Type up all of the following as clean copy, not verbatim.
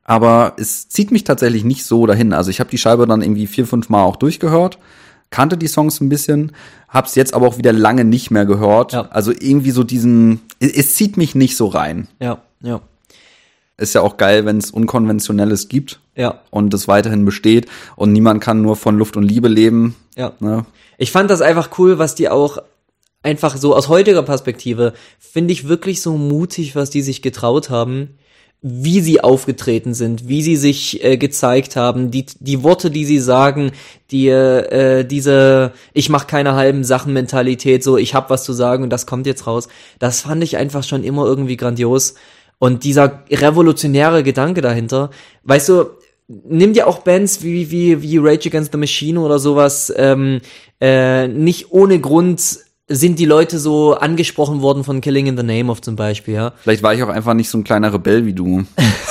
aber es zieht mich tatsächlich nicht so dahin. Also ich habe die Scheibe dann irgendwie 4-5 Mal auch durchgehört, kannte die Songs ein bisschen, hab's jetzt aber auch wieder lange nicht mehr gehört. Ja. Also irgendwie so es zieht mich nicht so rein. Ja. Ist ja auch geil, wenn es Unkonventionelles gibt und es weiterhin besteht und niemand kann nur von Luft und Liebe leben. Ja. Ne? Ich fand das einfach cool, was die auch einfach so aus heutiger Perspektive, finde ich wirklich so mutig, was die sich getraut haben, wie sie aufgetreten sind, wie sie sich gezeigt haben, die Worte, die sie sagen, diese ich mach keine halben Sachen Mentalität, so ich hab was zu sagen und das kommt jetzt raus, das fand ich einfach schon immer irgendwie grandios. Und dieser revolutionäre Gedanke dahinter, weißt du, nimm dir auch Bands wie Rage Against the Machine oder sowas, nicht ohne Grund sind die Leute so angesprochen worden von Killing in the Name of zum Beispiel, ja. Vielleicht war ich auch einfach nicht so ein kleiner Rebell wie du.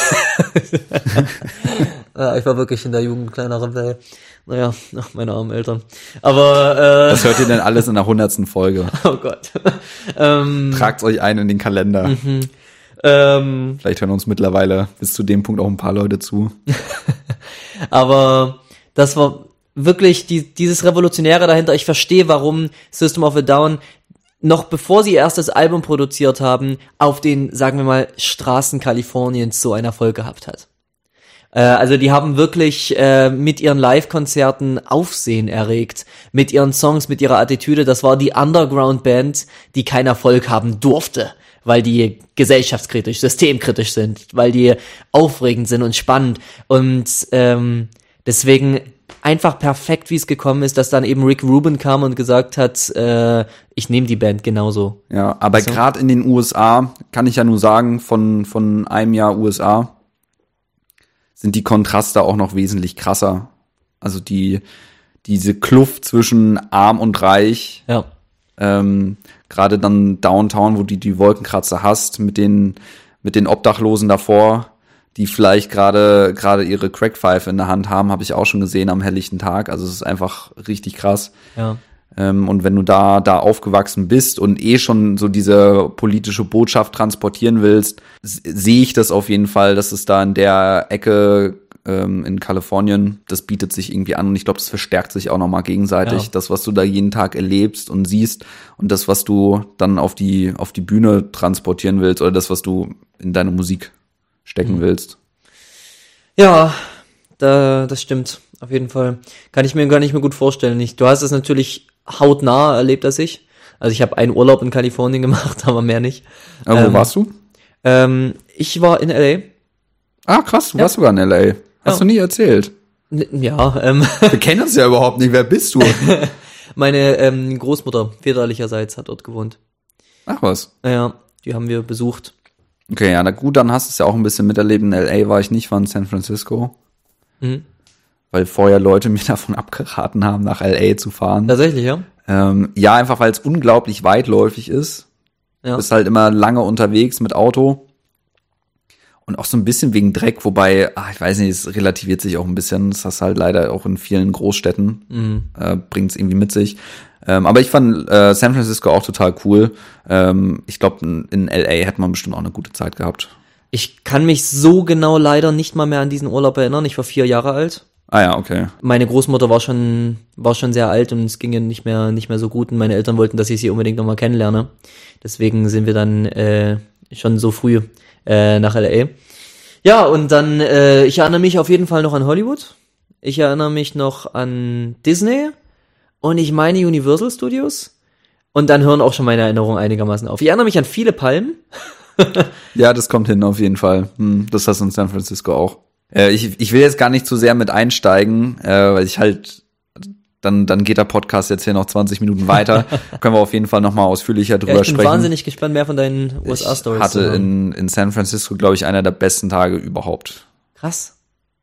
Ja, ich war wirklich in der Jugend ein kleiner Rebell. Naja, ach, meine armen Eltern. Aber was hört ihr denn alles in der 100. Folge? Oh Gott. Tragt's euch ein in den Kalender. Vielleicht hören uns mittlerweile bis zu dem Punkt auch ein paar Leute zu. Aber das war wirklich dieses Revolutionäre dahinter. Ich verstehe, warum System of a Down noch bevor sie erst das Album produziert haben, auf den, sagen wir mal, Straßen Kaliforniens so einen Erfolg gehabt hat. Also die haben wirklich mit ihren Live-Konzerten Aufsehen erregt, mit ihren Songs, mit ihrer Attitüde. Das war die Underground-Band, die keinen Erfolg haben durfte, weil die gesellschaftskritisch, systemkritisch sind, weil die aufregend sind und spannend. Und deswegen einfach perfekt, wie es gekommen ist, dass dann eben Rick Rubin kam und gesagt hat, ich nehme die Band genauso. Ja, aber so. Gerade in den USA, kann ich ja nur sagen, von einem Jahr USA, sind die Kontraste auch noch wesentlich krasser. Also diese Kluft zwischen arm und reich, Ja. gerade dann Downtown, wo die Wolkenkratzer hast, mit den Obdachlosen davor, die vielleicht gerade ihre Crackpfeife in der Hand haben, habe ich auch schon gesehen am helllichten Tag. Also es ist einfach richtig krass. Ja. Und wenn du da aufgewachsen bist und schon so diese politische Botschaft transportieren willst, sehe ich das auf jeden Fall, dass es da in der Ecke in Kalifornien, das bietet sich irgendwie an und ich glaube, das verstärkt sich auch nochmal gegenseitig. Ja. Das, was du da jeden Tag erlebst und siehst und das, was du dann auf die Bühne transportieren willst oder das, was du in deine Musik stecken willst. Ja, das stimmt, auf jeden Fall. Kann ich mir gar nicht mehr gut vorstellen. Du hast es natürlich hautnah erlebt als ich. Also ich habe einen Urlaub in Kalifornien gemacht, aber mehr nicht. Wo warst du? Ich war in L.A. Ah, krass, du warst sogar in L.A. Hast du nie erzählt. Ja, Wir kennen uns ja überhaupt nicht. Wer bist du? meine Großmutter väterlicherseits hat dort gewohnt. Ach was. Ja, die haben wir besucht. Okay, ja, na gut, dann hast du es ja auch ein bisschen miterlebt. In L.A. war ich nicht, war in San Francisco. Mhm. Weil vorher Leute mir davon abgeraten haben, nach L.A. zu fahren. Tatsächlich, ja? Ja, einfach weil es unglaublich weitläufig ist. Ja. Du bist halt immer lange unterwegs mit Auto. Und auch so ein bisschen wegen Dreck, wobei, ich weiß nicht, es relativiert sich auch ein bisschen. Das hast halt leider auch in vielen Großstädten. Bringt es irgendwie mit sich. Aber ich fand San Francisco auch total cool. Ich glaube, in L.A. hätte man bestimmt auch eine gute Zeit gehabt. Ich kann mich so genau leider nicht mal mehr an diesen Urlaub erinnern. Ich war 4 Jahre alt. Ah ja, okay. Meine Großmutter war schon sehr alt und es ging ihr nicht mehr so gut. Und meine Eltern wollten, dass ich sie unbedingt nochmal kennenlerne. Deswegen sind wir dann schon so früh nach L.A. Ja, und dann, ich erinnere mich auf jeden Fall noch an Hollywood. Ich erinnere mich noch an Disney. Und ich meine Universal Studios. Und dann hören auch schon meine Erinnerungen einigermaßen auf. Ich erinnere mich an viele Palmen. Ja, das kommt hin auf jeden Fall. Das hast du in San Francisco auch. Ich will jetzt gar nicht zu sehr mit einsteigen, weil ich halt, dann geht der Podcast jetzt hier noch 20 Minuten weiter. Können wir auf jeden Fall nochmal ausführlicher drüber sprechen. Ich bin wahnsinnig gespannt, mehr von deinen USA-Stories. Ich hatte in San Francisco, glaube ich, einer der besten Tage überhaupt. Krass.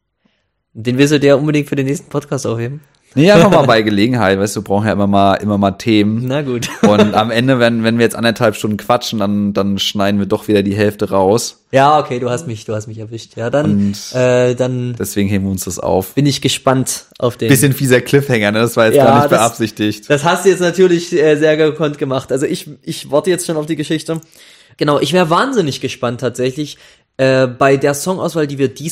Den willst du dir unbedingt für den nächsten Podcast aufheben? Nee, einfach mal bei Gelegenheit, weißt du, wir brauchen ja immer mal Themen. Na gut. Und am Ende, wenn wir jetzt 1,5 Stunden quatschen, dann schneiden wir doch wieder die Hälfte raus. Ja, okay, du hast mich erwischt. Ja, dann deswegen heben wir uns das auf. Bin ich gespannt auf den. Bisschen fieser Cliffhanger, ne? Das war jetzt gar nicht beabsichtigt. Das hast du jetzt natürlich sehr gekonnt gemacht. Also ich warte jetzt schon auf die Geschichte. Genau, ich wäre wahnsinnig gespannt tatsächlich bei der Songauswahl, die wir